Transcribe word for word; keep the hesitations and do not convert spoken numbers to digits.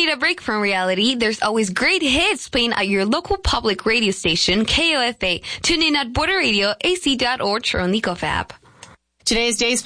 need a break from reality? There's always great hits playing at your local public radio station, K O F A. Tune in at Border Radio, A C dot org, or on the Gov app. Today's day